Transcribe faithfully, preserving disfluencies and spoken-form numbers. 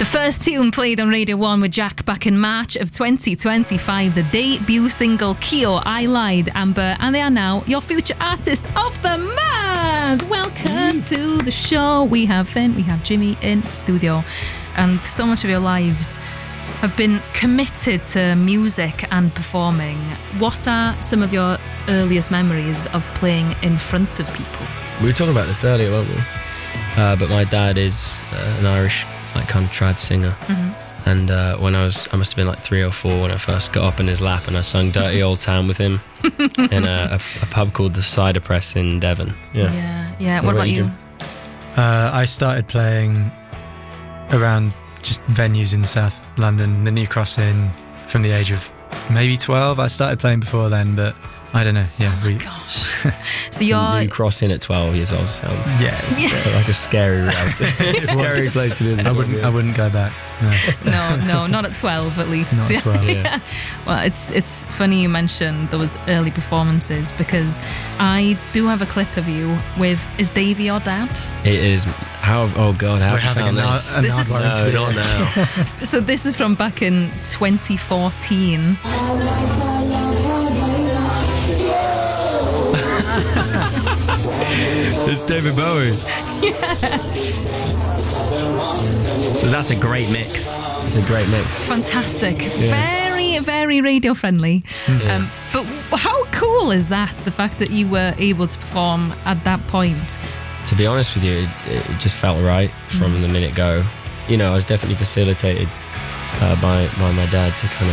The first tune played on Radio one with Jack back in March of twenty twenty-five, the debut single Kyo, I Lied, Amber, and they are now your Future Artist of the Month. Welcome mm. to the show. We have Finn, we have Jimmy in the studio, and so much of your lives have been committed to music and performing. What are some of your earliest memories of playing in front of people? We were talking about this earlier, weren't we? Uh, but my dad is uh, an Irish, like, kind of trad singer. Mm-hmm. And uh, when I was, I must have been like three or four when I first got up in his lap and I sung Dirty Old Town with him in a, a, a pub called the Cider Press in Devon. Yeah, yeah. yeah. What, what about you? Uh, I started playing around just venues in South London, the New Cross Inn, from the age of maybe twelve. I started playing before then, but I don't know. Yeah, oh we. Gosh. So you're New Cross Inn at twelve years old sounds. Yeah, it's yeah. like a scary reality. Scary place to visit. I wouldn't. Yeah. I wouldn't go back. No. no, no, not at twelve at least. Not at twelve. yeah. yeah. Well, it's it's funny you mentioned those early performances because I do have a clip of you with is Davey your dad? It is. How? Oh God! How We're have you found a this? Nard, a this is Nard no, not now. So this is from back in twenty fourteen. It's David Bowie. Yeah. So that's a great mix. It's a great mix. Fantastic. Yeah. Very, very radio friendly. Yeah. Um, but how cool is that? The fact that you were able to perform at that point. To be honest with you, it, it just felt right from mm. the minute go. You know, I was definitely facilitated uh, by by my dad to kind of